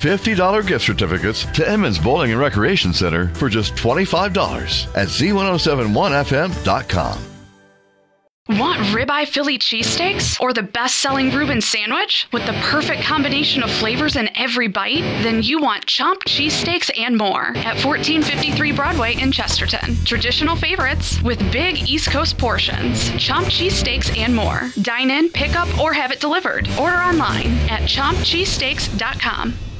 $50 gift certificates to Emmons Bowling and Recreation Center for just $25 at Z1071FM.com. Want ribeye Philly cheesesteaks or the best-selling Reuben sandwich with the perfect combination of flavors in every bite? Then you want Chomp cheesesteaks and more at 1453 Broadway in Chesterton. Traditional favorites with big East Coast portions. Chomp cheesesteaks and more. Dine in, pick up, or have it delivered. Order online at chompcheesesteaks.com.